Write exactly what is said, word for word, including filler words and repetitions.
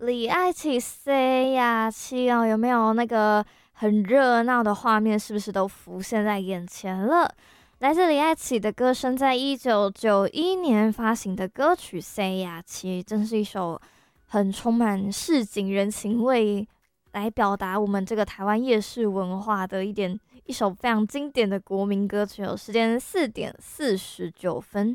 李艾琪 say 呀七哦，有没有那个很热闹的画面？是不是都浮现在眼前了？来自李艾琪的歌声，在一九九一年发行的歌曲《say 呀七》，真是一首很充满市井人情味，来表达我们这个台湾夜市文化的一点一首非常经典的国民歌曲哦。时间四点四十九分。